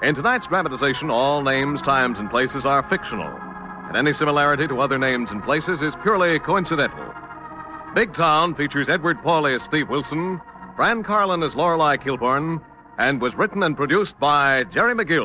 In tonight's dramatization, all names, times, and places are fictional, and any similarity to other names and places is purely coincidental. Big Town features Edward Pauley as Steve Wilson, Fran Carlin as Lorelei Kilburn, and was written and produced by Jerry McGill.